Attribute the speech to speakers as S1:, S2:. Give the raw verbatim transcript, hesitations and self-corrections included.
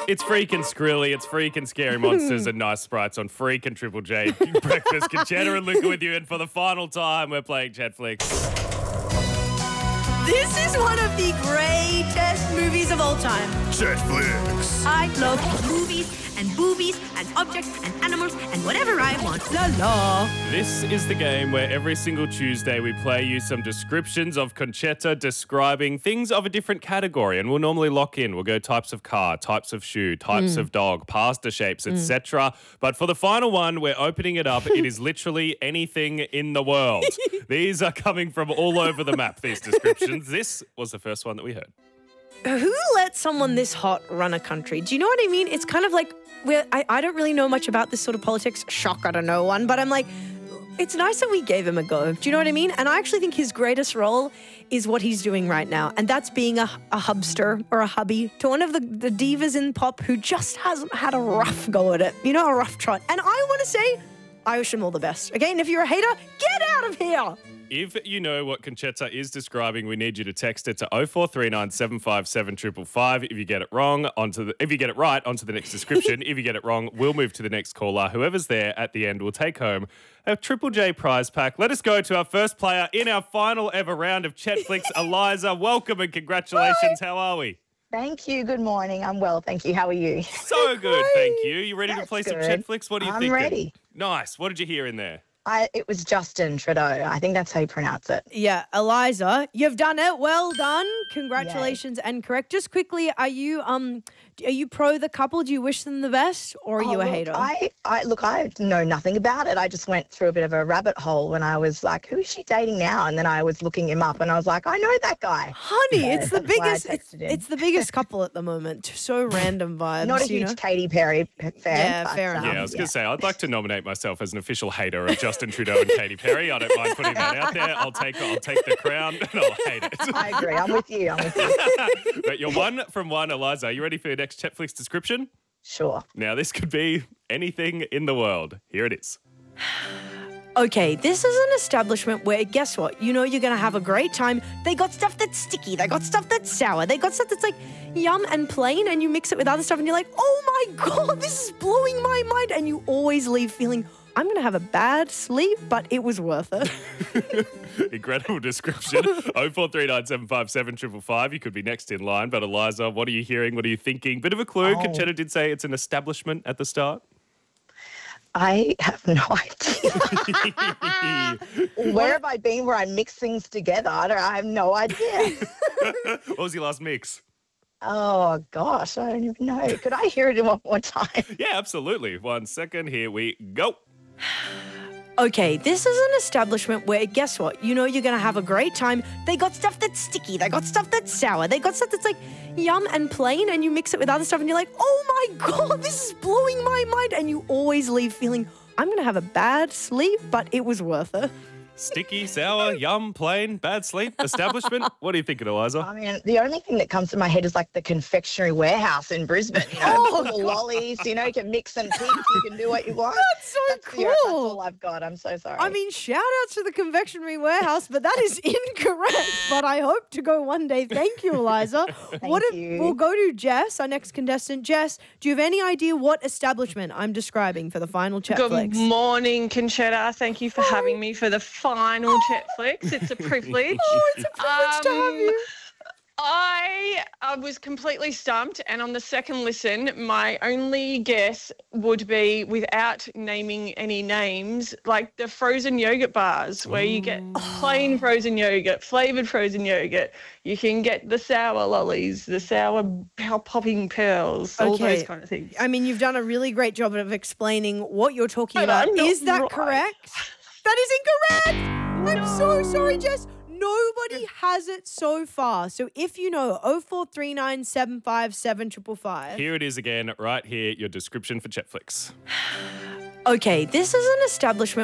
S1: It's freaking Skrilly, it's freaking Scary Monsters and Nice Sprites on freaking Triple J Breakfast. Conchetta and Luca with you, and for the final time, we're playing Chatflix.
S2: This is one of the greatest movies of all time.
S3: Chatflix.
S2: I love movies and boobies and objects and animals and whatever I want. La la.
S1: This is the game where every single Tuesday we play you some descriptions of Conchetta describing things of a different category, and we'll normally lock in. We'll go types of car, types of shoe, types mm. of dog, pasta shapes, et cetera. Mm. But for the final one, we're opening it up. It is literally anything in the world. These are coming from all over the map, these descriptions. This was the first one that we heard.
S2: Who let someone this hot run a country? Do you know what I mean? It's kind of like, we're, I, I don't really know much about this sort of politics. Shocker to no one. But I'm like, it's nice that we gave him a go. Do you know what I mean? And I actually think his greatest role is what he's doing right now. And that's being a, a hubster or a hubby to one of the, the divas in pop who just has had a rough go at it. You know, a rough trot. And I want to say, I wish him all the best. Okay, and if you're a hater, get out of here.
S1: If you know what Conchetta is describing, we need you to text it to oh four three nine, seven five seven, five five five. If you get it wrong, onto the if you get it right, onto the next description. If you get it wrong, we'll move to the next caller. Whoever's there at the end will take home a Triple J prize pack. Let us go to our first player in our final ever round of Chatflix. Eliza, welcome and congratulations. Hi. How are we?
S4: Thank you. Good morning. I'm well, thank you. How are you?
S1: So good, thank you. You ready
S4: That's
S1: to play
S4: good.
S1: some Chatflix? What are you
S4: I'm
S1: thinking?
S4: I'm ready.
S1: Nice. What did you hear in there?
S4: I, it was Justin Trudeau. I think that's how you pronounce it.
S2: Yeah, Eliza, you've done it. Well done. Congratulations. Yay. And correct. Just quickly, are you um, are you pro the couple? Do you wish them the best, or are
S4: oh,
S2: you a
S4: look,
S2: hater?
S4: I, I look, I know nothing about it. I just went through a bit of a rabbit hole when I was like, who is she dating now? And then I was looking him up, and I was like, I know that guy.
S2: Honey,
S4: so
S2: it's the biggest. It's,
S4: him.
S2: it's the biggest couple at the moment. So random vibes.
S4: Not a huge
S2: you know?
S4: Katy Perry fan.
S2: Yeah,
S4: but,
S2: fair enough.
S1: Yeah, I was
S4: yeah.
S1: going to say, I'd like to nominate myself as an official hater of Justin Trudeau and Katy Perry. I don't mind putting that out there. I'll take I'll take the crown and I'll hate it.
S4: I agree. I'm with you. I'm with you.
S1: But you're one from one, Eliza. Are you ready for your next Chatflix description?
S4: Sure.
S1: Now, this could be anything in the world. Here it is.
S2: Okay, this is an establishment where, guess what? You know you're going to have a great time. They got stuff that's sticky. They got stuff that's sour. They got stuff that's like yum and plain, and you mix it with other stuff, and you're like, oh my God, this is blowing my mind. And you always leave feeling, I'm going to have a bad sleep, but it was worth it.
S1: Incredible description. oh four three nine, seven five seven, five five five. You could be next in line. But Eliza, what are you hearing? What are you thinking? Bit of a clue. Oh. Conchetta did say it's an establishment at the start.
S4: I have no idea. Where have I been where I mix things together? I, don't, I have no idea.
S1: What was your last mix?
S4: Oh, gosh, I don't even know. Could I hear it one more time?
S1: Yeah, absolutely. One second. Here we go.
S2: Okay, this is an establishment where, guess what? You know you're going to have a great time. They got stuff that's sticky. They got stuff that's sour. They got stuff that's like yum and plain, and you mix it with other stuff, and you're like, oh my God, this is blowing my mind. And you always leave feeling, I'm going to have a bad sleep, but it was worth it.
S1: Sticky, sour, yum, plain, bad sleep, establishment. What are you thinking, Eliza?
S4: I mean, the only thing that comes to my head is like the confectionery warehouse in Brisbane. You know,
S2: Oh,
S4: the little lollies, you know, you can mix and pick, you can do what you want.
S2: That's so
S4: that's
S2: cool.
S4: The, that's all I've got. I'm so sorry.
S2: I mean, shout out to the confectionery warehouse, but that is incorrect. But I hope to go one day. Thank you, Eliza.
S4: Thank
S2: what if,
S4: you.
S2: We'll go to Jess, our next contestant. Jess, do you have any idea what establishment I'm describing for the final Chatflix?
S5: Good morning, Conchetta. Thank you for having me for the final Chatflix. It's a privilege.
S2: Oh, it's a privilege to have you.
S5: I, I was completely stumped, and on the second listen, my only guess would be, without naming any names, like the frozen yogurt bars where you get plain frozen yogurt, flavoured frozen yogurt. You can get the sour lollies, the sour popping pearls, all
S2: Okay.
S5: those kind of things.
S2: I mean, you've done a really great job of explaining what you're talking
S5: But
S2: about.
S5: I'm not
S2: Is that
S5: right.
S2: correct? That is incorrect. I'm so sorry, Jess. Nobody has it so far. So if you know, oh four three nine, seven five seven, five five five.
S1: Here it is again, right here, your description for Chatflix.
S2: Okay, this is an establishment